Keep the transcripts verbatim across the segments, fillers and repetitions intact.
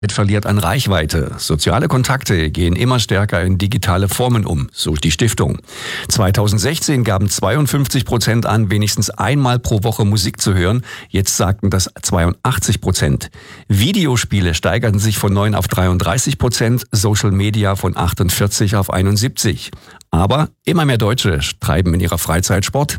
verliert an Reichweite. Soziale Kontakte gehen immer stärker in digitale Formen um, so die Stiftung. zweitausendsechzehn gaben zweiundfünfzig Prozent an, wenigstens einmal pro Woche Musik zu hören. Jetzt sagten das zweiundachtzig Prozent. Videospiele steigerten sich von neun auf dreiunddreißig Prozent, Social Media von achtundvierzig auf einundsiebzig. Aber immer mehr Deutsche treiben in ihrer Freizeit Sport.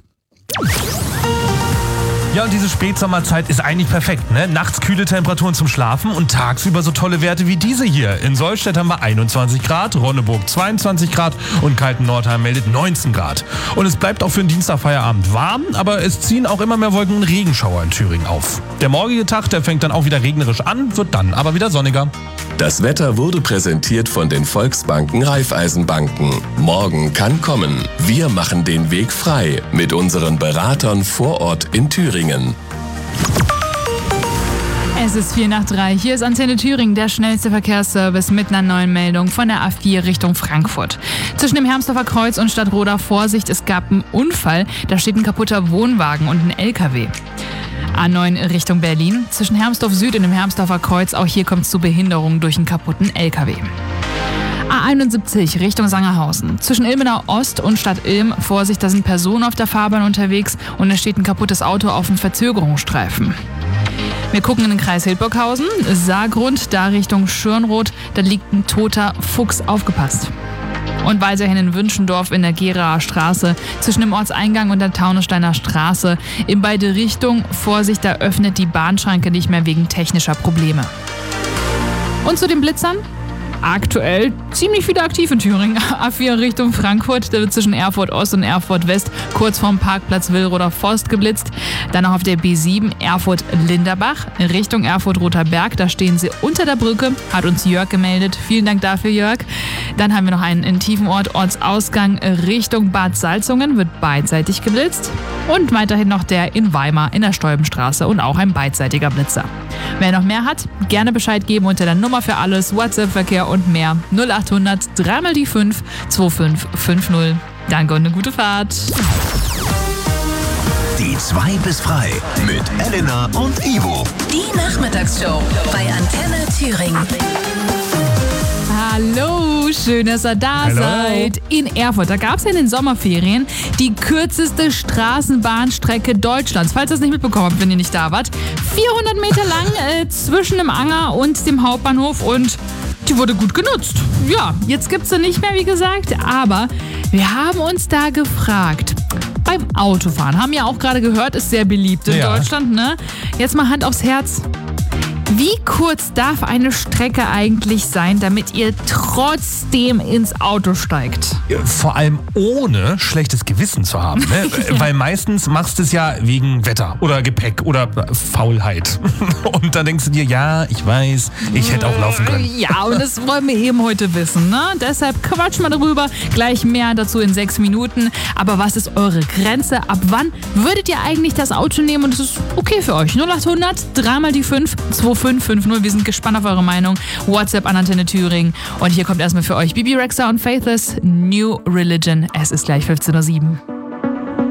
Ja, und diese Spätsommerzeit ist eigentlich perfekt, ne? Nachts kühle Temperaturen zum Schlafen und tagsüber so tolle Werte wie diese hier. In Sollstedt haben wir einundzwanzig Grad, Ronneburg zweiundzwanzig Grad und Kalten-Nordheim meldet neunzehn Grad. Und es bleibt auch für den Dienstagfeierabend warm, aber es ziehen auch immer mehr Wolken und Regenschauer in Thüringen auf. Der morgige Tag, der fängt dann auch wieder regnerisch an, wird dann aber wieder sonniger. Das Wetter wurde präsentiert von den Volksbanken Raiffeisenbanken. Morgen kann kommen. Wir machen den Weg frei mit unseren Beratern vor Ort in Thüringen. Es ist vier nach drei. Hier ist Antenne Thüringen, der schnellste Verkehrsservice mit einer neuen Meldung von der A vier Richtung Frankfurt. Zwischen dem Hermsdorfer Kreuz und Stadtroda Vorsicht, es gab einen Unfall. Da steht ein kaputter Wohnwagen und ein L K W. A neun Richtung Berlin. Zwischen Hermsdorf Süd und dem Hermsdorfer Kreuz, auch hier kommt es zu Behinderungen durch einen kaputten L K W. A einundsiebzig Richtung Sangerhausen. Zwischen Ilmenau Ost und Stadt Ilm, Vorsicht, da sind Personen auf der Fahrbahn unterwegs und es steht ein kaputtes Auto auf dem Verzögerungsstreifen. Wir gucken in den Kreis Hildburghausen. Saargrund, da Richtung Schirnroth, da liegt ein toter Fuchs, aufgepasst. Und weiterhin in Wünschendorf in der Geraer Straße, zwischen dem Ortseingang und der Taunussteiner Straße. In beide Richtungen, Vorsicht, da öffnet die Bahnschranke nicht mehr wegen technischer Probleme. Und zu den Blitzern? Aktuell ziemlich wieder aktiv in Thüringen. A vier Richtung Frankfurt, da wird zwischen Erfurt Ost und Erfurt West kurz vorm Parkplatz Willroder Forst geblitzt. Dann noch auf der B sieben Erfurt-Linderbach Richtung Erfurt-Roter Berg. Da stehen sie unter der Brücke, hat uns Jörg gemeldet. Vielen Dank dafür, Jörg. Dann haben wir noch einen in Tiefenort, Ortsausgang Richtung Bad Salzungen, wird beidseitig geblitzt. Und weiterhin noch der in Weimar in der Stolbenstraße und auch ein beidseitiger Blitzer. Wer noch mehr hat, gerne Bescheid geben unter der Nummer für alles, WhatsApp-Verkehr und mehr null achthundert drei mal die fünf zwei fünf fünf null. Danke und eine gute Fahrt. Die zwei bis frei mit Elena und Ivo. Die Nachmittagsshow bei Antenne Thüringen. Hallo, schön, dass ihr da Hallo. seid. In Erfurt, da gab es ja in den Sommerferien die kürzeste Straßenbahnstrecke Deutschlands. Falls ihr es nicht mitbekommen habt, wenn ihr nicht da wart. vierhundert Meter lang äh, zwischen dem Anger und dem Hauptbahnhof und die wurde gut genutzt. Ja, jetzt gibt's sie nicht mehr, wie gesagt, aber wir haben uns da gefragt. Beim Autofahren, haben ja auch gerade gehört, ist sehr beliebt in Ja. Deutschland, ne? Jetzt mal Hand aufs Herz. Wie kurz darf eine Strecke eigentlich sein, damit ihr trotzdem ins Auto steigt? Vor allem ohne schlechtes Gewissen zu haben. Ne? Ja. Weil meistens machst du es ja wegen Wetter oder Gepäck oder Faulheit. Und dann denkst du dir, ja, ich weiß, ich hätte auch laufen können. Ja, und das wollen wir eben heute wissen, ne? Deshalb quatschen wir darüber. Gleich mehr dazu in sechs Minuten. Aber was ist eure Grenze? Ab wann würdet ihr eigentlich das Auto nehmen und es ist okay für euch? null achthundert drei mal die fünf zwei fünf fünf null. Wir sind gespannt auf eure Meinung. WhatsApp an Antenne Thüringen. Und hier kommt erstmal für euch Bibi Rexha und Faithless, New Religion. Es ist gleich fünfzehn Uhr sieben.